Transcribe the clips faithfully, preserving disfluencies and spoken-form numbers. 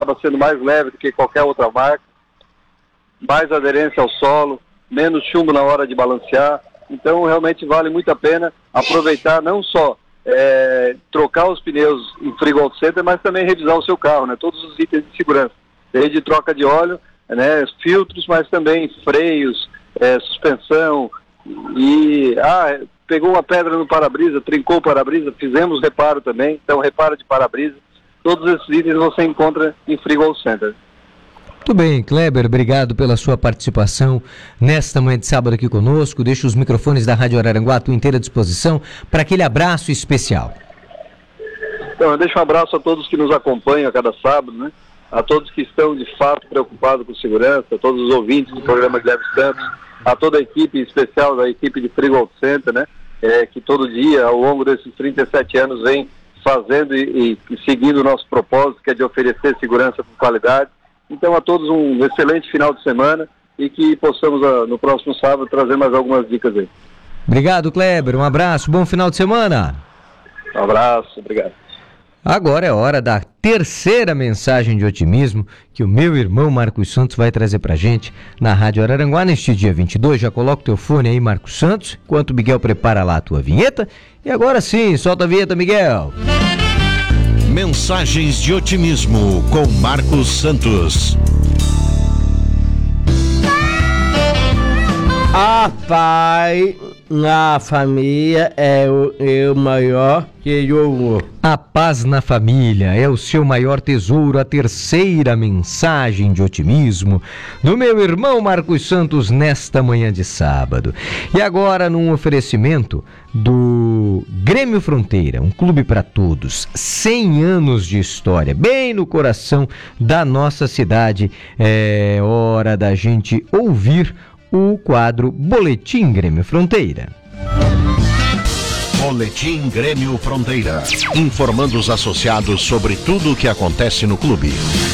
acaba sendo mais leve do que qualquer outra marca, mais aderência ao solo, menos chumbo na hora de balancear. Então realmente vale muito a pena aproveitar, não só é, trocar os pneus em Frigo Auto Center, mas também revisar o seu carro, né? Todos os itens de segurança, desde troca de óleo, né, filtros, mas também freios, é, suspensão, e ah, pegou uma pedra no para-brisa, trincou o para-brisa, fizemos reparo também, então reparo de para-brisa. Todos esses itens você encontra em Frigo Auto Center. Muito bem, Kleber, obrigado pela sua participação nesta manhã de sábado aqui conosco. Deixo os microfones da Rádio Araranguá à tua inteira disposição para aquele abraço especial. Então, eu deixo um abraço a todos que nos acompanham a cada sábado, né? A todos que estão de fato preocupados com segurança, a todos os ouvintes do programa Guilherme Santos, a toda a equipe, em especial da equipe de Frigo Auto Center, né? É, que todo dia, ao longo desses trinta e sete anos, vem fazendo e, e, e seguindo o nosso propósito, que é de oferecer segurança com qualidade. Então, a todos um excelente final de semana e que possamos, a, no próximo sábado, trazer mais algumas dicas aí. Obrigado, Kleber. Um abraço, bom final de semana. Um abraço, obrigado. Agora é hora da terceira mensagem de otimismo que o meu irmão Marcos Santos vai trazer pra gente na Rádio Araranguá neste dia vinte e dois. Já coloca o teu fone aí, Marcos Santos, enquanto o Miguel prepara lá a tua vinheta. E agora sim, solta a vinheta, Miguel. Mensagens de otimismo com Marcos Santos. A paz na família é o, é o maior tesouro. A paz na família é o seu maior tesouro, a terceira mensagem de otimismo do meu irmão Marcos Santos nesta manhã de sábado. E agora num oferecimento do Grêmio Fronteira, um clube para todos, cem anos de história, bem no coração da nossa cidade. É hora da gente ouvir o quadro Boletim Grêmio Fronteira. Boletim Grêmio Fronteira, informando os associados sobre tudo o que acontece no clube.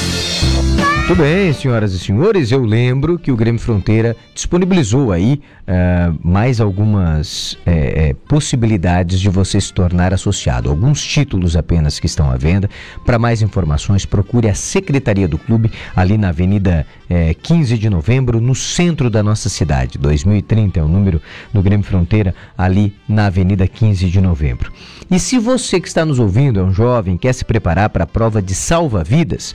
Muito bem, senhoras e senhores, eu lembro que o Grêmio Fronteira disponibilizou aí uh, mais algumas uh, uh, possibilidades de você se tornar associado. Alguns títulos apenas que estão à venda. Para mais informações, procure a Secretaria do Clube ali na Avenida uh, quinze de novembro, no centro da nossa cidade. dois mil e trinta é o número do Grêmio Fronteira, ali na Avenida quinze de novembro. E se você que está nos ouvindo é um jovem, quer se preparar para a prova de salva-vidas,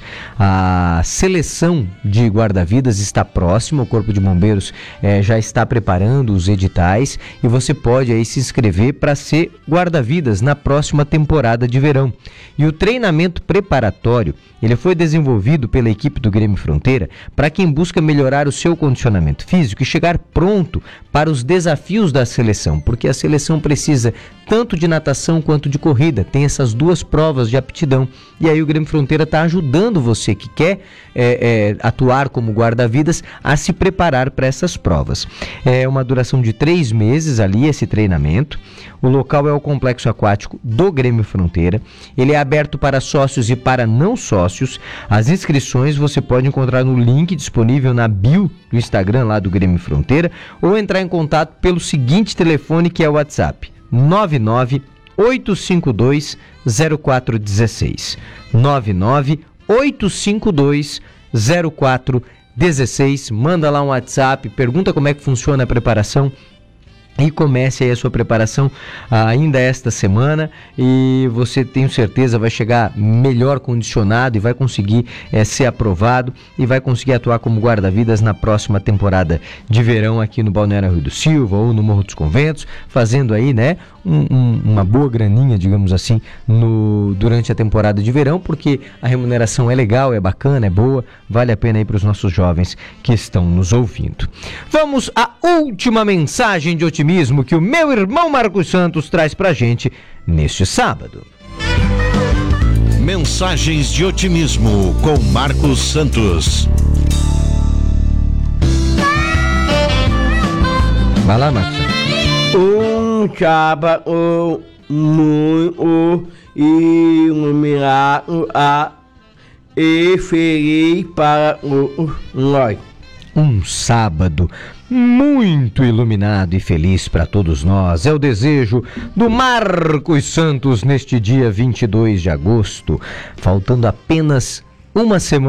a seleção de guarda-vidas está próxima, o Corpo de Bombeiros eh, já está preparando os editais e você pode aí se inscrever para ser guarda-vidas na próxima temporada de verão. E o treinamento preparatório, ele foi desenvolvido pela equipe do Grêmio Fronteira para quem busca melhorar o seu condicionamento físico e chegar pronto para os desafios da seleção, porque a seleção precisa tanto de natação quanto de corrida, tem essas duas provas de aptidão. E aí o Grêmio Fronteira está ajudando você que quer é, é, atuar como guarda-vidas a se preparar para essas provas. É uma duração de três meses ali esse treinamento. O local é o Complexo Aquático do Grêmio Fronteira. Ele é aberto para sócios e para não sócios. As inscrições você pode encontrar no link disponível na bio do Instagram lá do Grêmio Fronteira ou entrar em contato pelo seguinte telefone que é o WhatsApp: nove nove oito cinco dois zero quatro um seis. nove nove oito cinco dois zero quatro um seis. Manda lá um WhatsApp, pergunta como é que funciona a preparação e comece aí a sua preparação ainda esta semana e você, tenho certeza, vai chegar melhor condicionado e vai conseguir é, ser aprovado e vai conseguir atuar como guarda-vidas na próxima temporada de verão aqui no Balneário Rui do Silva ou no Morro dos Conventos, fazendo aí, né, um, um, uma boa graninha, digamos assim, no, durante a temporada de verão, porque a remuneração é legal, é bacana, é boa, vale a pena aí para os nossos jovens que estão nos ouvindo. Vamos à última mensagem de otimismo que o meu irmão Marcos Santos traz pra gente neste sábado. Mensagens de otimismo com Marcos Santos. Vai lá, Marcos Santos. Um sábado muito iluminado a e feliz para o nós. Um sábado muito iluminado e feliz para todos nós. É o desejo do Marcos Santos neste dia vinte e dois de agosto, faltando apenas uma semana